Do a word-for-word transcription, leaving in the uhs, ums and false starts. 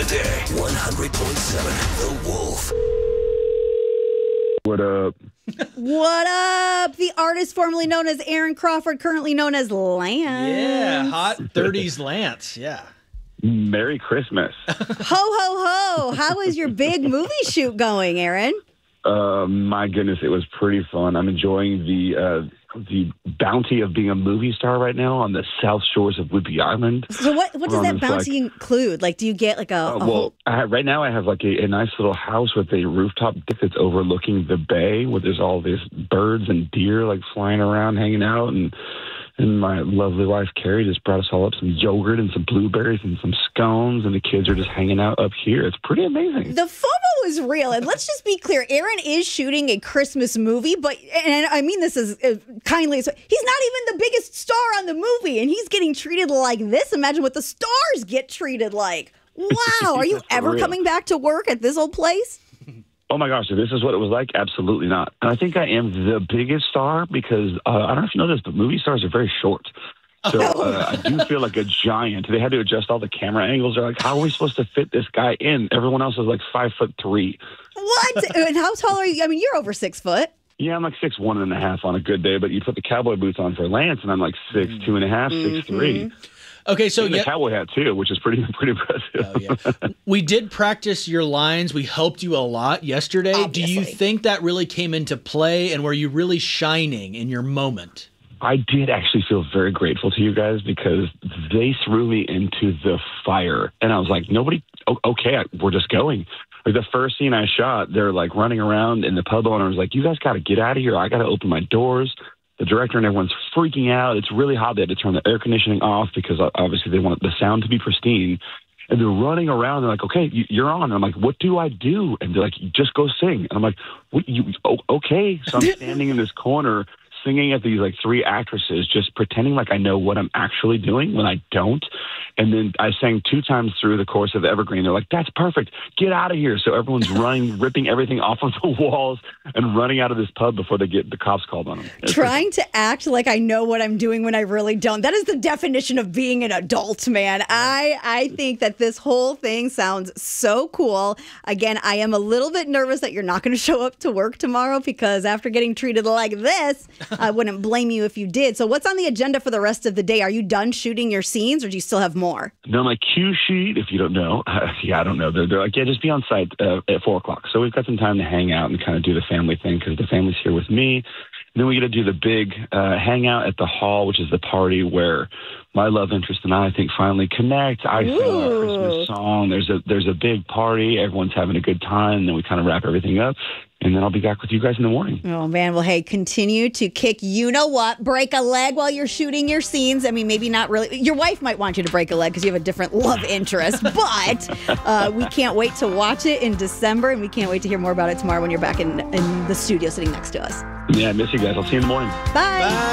day. one hundred point seven The Wolf. What up? What up? The artist formerly known as Aaron Crawford, currently known as Lance. Yeah, hot thirties Lance. Yeah. Merry Christmas. Ho, ho, ho. How is your big movie shoot going, Aaron? Uh, my goodness, it was pretty fun. I'm enjoying the uh, the bounty of being a movie star right now on the South Shores of Whidbey Island. So what, what does Um, that it's bounty like- include? Like, do you get like a, Uh, a well, whole... I have, right now I have like a, a nice little house with a rooftop deck that's overlooking the bay, where there's all these birds and deer like flying around, hanging out, and and my lovely wife Carrie just brought us all up some yogurt and some blueberries and some scones, and the kids are just hanging out up here. It's pretty amazing. The FOMO is real. And let's just be clear. Aaron is shooting a Christmas movie, but, and I mean this is uh, kindly, so he's not even the biggest star on the movie, and he's getting treated like this. Imagine what the stars get treated like. Wow. Are you ever real. coming back to work at this old place? Oh my gosh, if this is what it was like, absolutely not. And I think I am the biggest star because uh, I don't know if you know this, but movie stars are very short. So uh, I do feel like a giant. They had to adjust all the camera angles. They're like, how are we supposed to fit this guy in? Everyone else is like five foot three. What? And how tall are you? I mean, you're over six foot. Yeah, I'm like six one and a half on a good day, but you put the cowboy boots on for Lance, and I'm like six two and a half, six three. Okay, so And the yeah, cowboy hat too, which is pretty pretty impressive. oh, yeah. we did practice your lines. We helped you a lot yesterday. Do you Obviously. think that really came into play, and were you really shining in your moment? I did actually feel very grateful to you guys because they threw me into the fire. And I was like, nobody, o- okay, I, we're just going. Like the first scene I shot, they're like running around and the pub owner was like, you guys got to get out of here. I got to open my doors. The director and everyone's freaking out. It's really hot. They had to turn the air conditioning off because uh, obviously they want the sound to be pristine. And they're running around. They're like, okay, you- you're on. And I'm like, what do I do? And they're like, just go sing. And I'm like, what, you, oh, okay. So I'm standing in this corner singing at these like three actresses, just pretending like I know what I'm actually doing when I don't. And then I sang two times through the course of Evergreen. They're like, that's perfect. Get out of here. So everyone's running, ripping everything off of the walls and running out of this pub before they get the cops called on them. It's Trying to act like I know what I'm doing when I really don't. That is the definition of being an adult, man. I, I think that this whole thing sounds so cool. Again, I am a little bit nervous that you're not going to show up to work tomorrow because after getting treated like this, I wouldn't blame you if you did. So what's on the agenda for the rest of the day? Are you done shooting your scenes or do you still have more? No, my cue sheet, if you don't know, uh, yeah, I don't know. They're, they're like, yeah, just be on site uh, at four o'clock. So we've got some time to hang out and kind of do the family thing because the family's here with me. And then we get to do the big uh, hangout at the hall, which is the party where my love interest and I, I think, finally connect. I sing our Christmas song. There's a there's a big party. Everyone's having a good time. And then we kind of wrap everything up. And then I'll be back with you guys in the morning. Oh, man. Well, hey, continue to kick you-know-what, break a leg while you're shooting your scenes. I mean, maybe not really. Your wife might want you to break a leg because you have a different love interest. But uh, we can't wait to watch it in December, and we can't wait to hear more about it tomorrow when you're back in, in the studio sitting next to us. Yeah, I miss you guys. I'll see you in the morning. Bye. Bye.